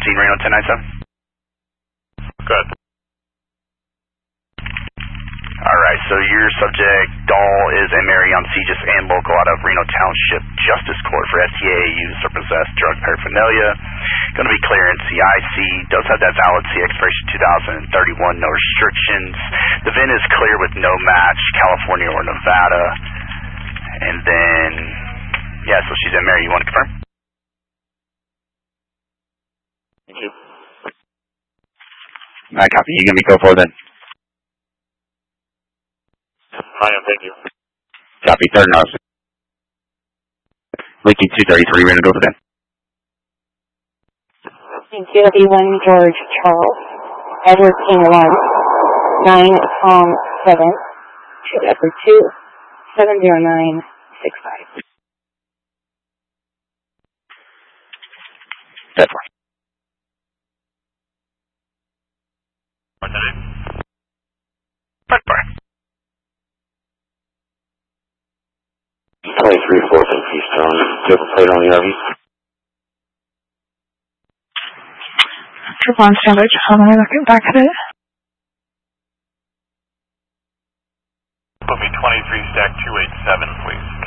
scene, Reno 1097. Good. Alright, so your subject, Dahl, is a Marion Segis and local out of Reno Township Justice Court for STA use or possess drug paraphernalia. Going to be clearance. CIC does have that valid C expiration 2031, no restrictions. The VIN is clear with no match, California or Nevada. And then, yeah, so she's in Mary. You want to confirm? Thank you. I copy. You give me go for then. I am, thank you. Copy, third and Austin. Linky 233, ready to go for that. JW1 George Charles, Edward King 1, 9 Tom 7, Edward 2, 70965. That's right. What time? That's right. 23 4th and Keystone. Do you have a plate on the RV? Trip on standby, just on the way looking back at it. Put me 23 stack 287, please.